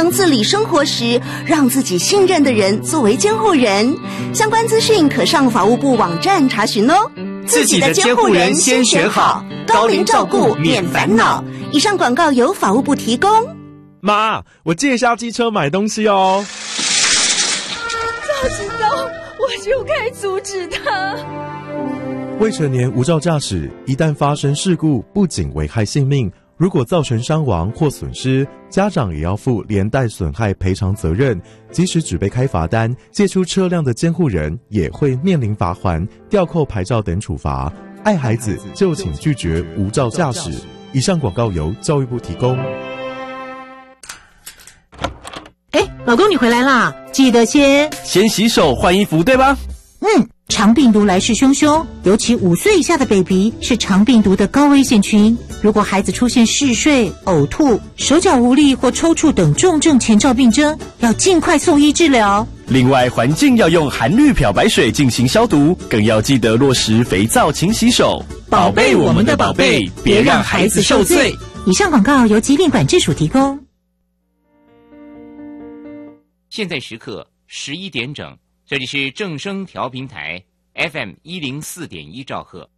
能自理生活时，让自己信任的人作为监护人。相关资讯可上法务部网站查询哦。 自己的监护人先选好，高龄照顾免烦恼。 以上广告由法务部提供。 妈，我借一下机车买东西哦。 早知道我就该阻止他。 未成年无照驾驶，一旦发生事故，不仅危害性命，如果造成伤亡或损失，家长也要负连带损害赔偿责任。即使只被开罚单，借出车辆的监护人也会面临罚锾、吊扣牌照等处罚。爱孩子就请拒绝无照驾驶。以上广告由教育部提供。 老公你回来啦，记得先洗手换衣服，对吧？ 肠病毒来势汹汹，尤其5岁以下的 baby 是肠病毒的高危险群。如果孩子出现嗜睡、呕吐、手脚无力或抽搐等重症前兆病征，要尽快送医治疗。 另外，环境要用含氯漂白水进行消毒，更要记得落实肥皂勤洗手，宝贝我们的宝贝，别让孩子受罪。 以上广告由疾病管制署提供。 现在时刻11点整，这里是正声调频台 FM104.1兆赫。